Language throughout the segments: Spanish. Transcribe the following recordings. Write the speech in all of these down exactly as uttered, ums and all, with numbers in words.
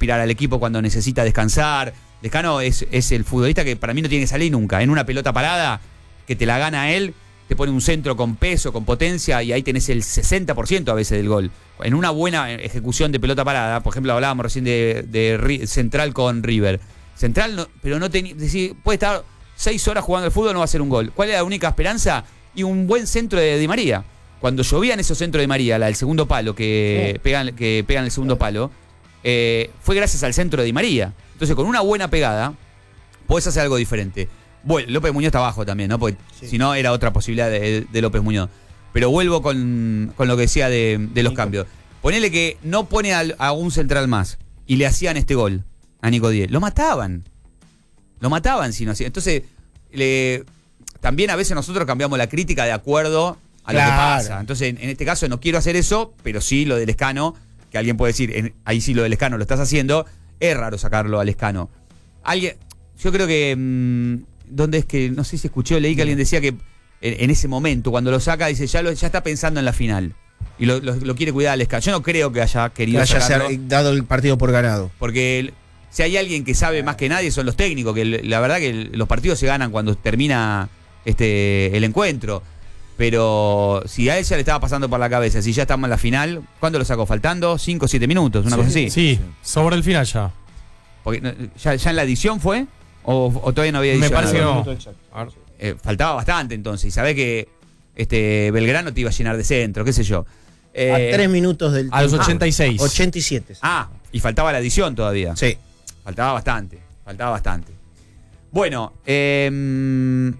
respirar al equipo cuando necesita descansar. Lescano es, es el futbolista que para mí no tiene que salir nunca. En una pelota parada, que te la gana él, te pone un centro con peso, con potencia, y ahí tenés el sesenta por ciento a veces del gol. En una buena ejecución de pelota parada, por ejemplo, hablábamos recién de, de, de Central con River. Central, no, pero no tenía. Puede estar seis horas jugando al fútbol, no va a hacer un gol. ¿Cuál es la única esperanza? Y un buen centro de Di María. Cuando llovían esos centros de María, la del segundo palo, que, sí. pegan, que pegan el segundo palo, eh, fue gracias al centro de Di María. Entonces, con una buena pegada, podés hacer algo diferente. Bueno, López Muñoz está abajo también, ¿no? Porque sí. si no, era otra posibilidad de, de López Muñoz. Pero vuelvo con, con lo que decía de, de los Nico. cambios. Ponele que no pone a, a un central más y le hacían este gol a Nico Díez. Lo mataban. Lo mataban si no hacían. Entonces, le, también a veces nosotros cambiamos la crítica de acuerdo a claro. lo que pasa. Entonces, en, en este caso no quiero hacer eso, pero sí lo del Lescano, que alguien puede decir, en, ahí sí lo del Lescano lo estás haciendo, es raro sacarlo al Lescano. Alguien, yo creo que, mmm, ¿dónde es que, no sé si escuché o leí que alguien decía que en, en ese momento, cuando lo saca, dice, ya, lo, ya está pensando en la final. Y lo, lo, lo quiere cuidar al Lescano. Yo no creo que haya querido que haya sacarlo, dado el partido por ganado. Porque el, si hay alguien que sabe más que nadie son los técnicos, que la verdad que el, los partidos se ganan cuando termina este el encuentro. Pero si a ella le estaba pasando por la cabeza, si ya estamos en la final, ¿cuándo lo sacó? ¿Faltando? ¿cinco o siete minutos? ¿Una sí, cosa así? Sí, sobre el final ya. Porque, ¿ya, ¿Ya en la edición fue? ¿O, o todavía no había edición? Me parece que no. Eh, faltaba bastante entonces. Y sabés que este Belgrano te iba a llenar de centro, qué sé yo. Eh, a tres minutos del A los ochenta y seis. Ah, ochenta y siete. Sí. Ah, y faltaba la edición todavía. Sí. Faltaba bastante. Faltaba bastante. Bueno, eh...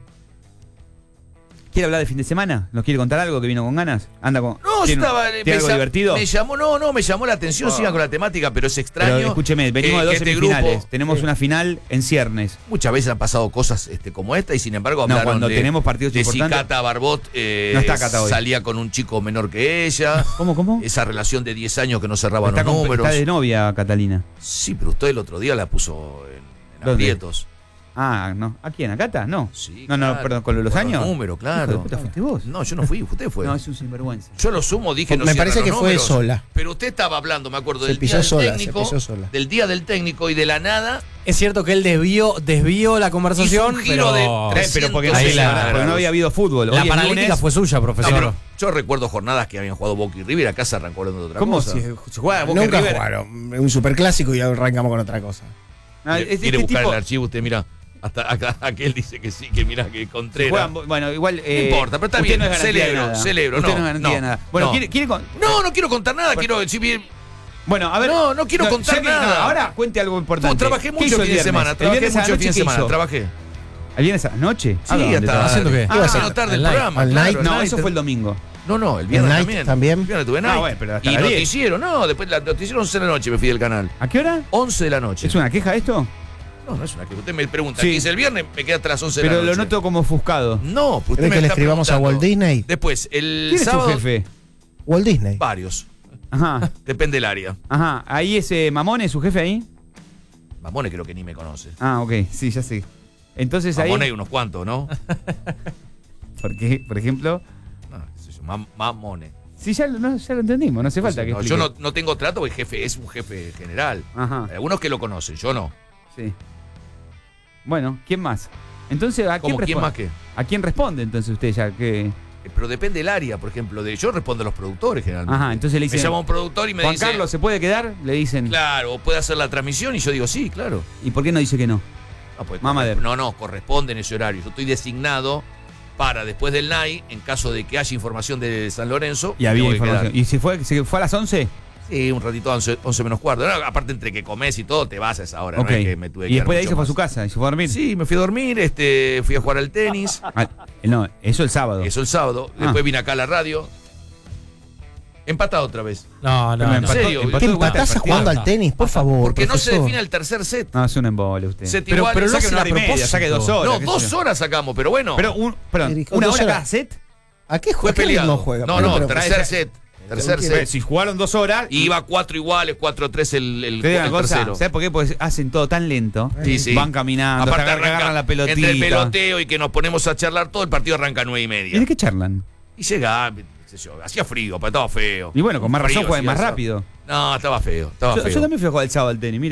¿quiere hablar de fin de semana? ¿Nos quiere contar algo que vino con ganas? ¿Anda con No, ¿tiene, estaba, ¿tiene algo me, divertido? Me llamó, no, no, me llamó la atención, oh. siga con la temática, pero es extraño. Pero escúcheme, venimos que, de dos este semifinales. Grupo, tenemos sí. una final en ciernes. Muchas veces han pasado cosas este, como esta y sin embargo hablaron no, cuando de, tenemos partidos de importantes. si Cata Barbot eh, no está Cata hoy. salía con un chico menor que ella. ¿Cómo, cómo? Esa relación de diez años que no cerraban está los con, números. Está de novia, Catalina. Sí, pero usted el otro día la puso en, en aprietos. Ah, no. ¿A quién? ¿A Cata? No. Sí, no, claro. no, perdón, ¿con los Por años? Los números, claro. ¿Puta, fuiste vos? No, yo no fui, usted fue. No, es un sinvergüenza. Yo lo sumo, dije no Me parece que los fue números, sola. Pero usted estaba hablando, me acuerdo, Se del día del sola, técnico, se sola. del día del técnico y de la nada. Es cierto que él desvió, desvió la conversación, hizo un giro pero, de pero porque, no, ahí la, la, porque no había habido fútbol. La Hoy paralítica lunes, fue suya, profesor. No, yo recuerdo jornadas que habían jugado Boca y River, acá se arrancó hablando de otra ¿Cómo cosa. si se juega Boca Nunca y River? jugaron. Un superclásico y arrancamos con otra cosa. No, Quiere, este quiere buscar tipo, el archivo, usted mira. Hasta acá, aquel dice que sí, que mira que Contreras. juegan, bueno, igual. Eh, no importa, pero está usted bien, no es garantía de celebro, nada. celebro. Usted no, no es garantía no, de nada. Bueno, no. ¿quiere, quiere con... No, no quiero contar nada, bueno, quiero decir bien. Bueno, a ver. No, no quiero contar que, nada. No, ahora cuente algo importante. No, trabajé mucho el fin de semana, trabajé mucho el fin de semana, trabajé. ¿El viernes a la noche? Sí, hasta ¿haciendo qué? Ah, haciendo tarde el programa. Al claro, night. el No, night. eso fue el domingo. No, no, el viernes ¿El night también. también? El viernes tuve night. Ah, bueno, pero hasta y las diez. noticiero, no, después la noticiero once de la noche me fui del canal. ¿A qué hora? once de la noche. ¿Es una queja esto? No, no es una queja. Usted me pregunta, Sí. ¿qué hice el viernes? Me queda hasta las once de Pero la noche. lo noto como ofuscado. No, pues usted ¿Querés me que le está escribamos a preguntando. Walt Disney? Después, el ¿Quién es sábado. tu jefe? Walt Disney. Varios. Ajá, Depende del área. ajá. ¿Ahí ese Mamone, su jefe ahí? Mamone creo que ni me conoce. Ah, ok, sí, ya sé. Entonces ahí... Mamone hay unos cuantos, ¿no? ¿Por qué? Por ejemplo... No, qué sé yo, Mam- Mamone. Sí, ya, lo- no, ya lo entendimos, no hace falta No, que no, explique. yo no, no tengo trato porque jefe es un jefe general. Ajá, Hay algunos que lo conocen, yo no. sí. Bueno, ¿quién más? Entonces, ¿a quién ¿Cómo quién responde? más que? ¿A quién responde entonces usted ya? que Eh, Pero depende del área, por ejemplo. De, yo respondo a los productores generalmente. Ajá, entonces le Me dicen... llama un productor y me Juan dice. Carlos, ¿se puede quedar? Le dicen... Claro, puede hacer la transmisión y yo digo sí, claro. ¿Y por qué no dice que no? No, pues, Mamader. no, no, corresponde en ese horario. Yo estoy designado para después del N A I, en caso de que haya información de San Lorenzo. Y había tengo que información. quedar. ¿Y si fue, se fue a las once? Sí, un ratito, once, once menos cuarto. No, aparte, entre que comes y todo, te vas a esa hora. Ok. No es que me tuve que Y después de ahí quedar se fue a mucho su más. casa y se fue a dormir. Sí, me fui a dormir, este, fui a jugar al tenis. Ah, no, eso el sábado. Eso el sábado. Ah. Después vine acá a la radio. Empatado otra vez. No, no, Pero no. ¿En serio? empató ¿Qué de vuelta empatás el partido. jugando al tenis? Por favor, Porque no se profesor. define el tercer set. No, es un embole usted. Set Pero- igual, pero no saque hace una a hora y media, propósito. saque dos horas. No, qué sé dos yo. horas sacamos, pero bueno. Pero, un, perdón, Eric, ¿una dos hora horas. cada set? ¿A qué fue juega? ¿Qué peleado. ritmo juega? No, Pero- no, pero- tercer set. Tercer ¿Qué? set. Si jugaron dos horas... Y iba cuatro iguales, cuatro tres el, el, Te digo una el cosa, tercero. ¿sabes por qué? Porque hacen todo tan lento. Sí, sí. Van caminando, Aparte hasta que arranca, agarran la pelotita. entre el peloteo y que nos ponemos a charlar, todo el partido arranca a nueve y ¿Y media. de qué charlan? Y llega, qué sé yo, hacía frío, pero estaba feo. Y bueno, con más Frío razón juegan hacía más eso. rápido. No, estaba feo, estaba Yo, feo. yo también fui a jugar el sábado al tenis, mira.